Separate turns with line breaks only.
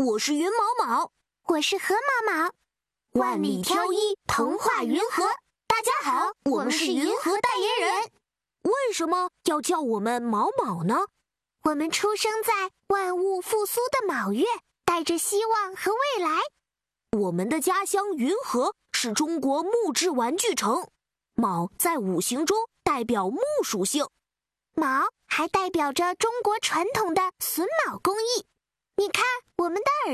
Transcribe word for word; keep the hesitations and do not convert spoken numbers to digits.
我是云毛毛，
我是河毛毛。
万里挑一，童话云和。大家好，我们是云和代言人。为什么要叫我们毛毛呢？
我们出生在万物复苏的卯月，带着希望和未来。
我们的家乡云和是中国木质玩具城，卯在五行中代表木属性，
卯还代表着中国传统的榫卯工艺。你看，我们的耳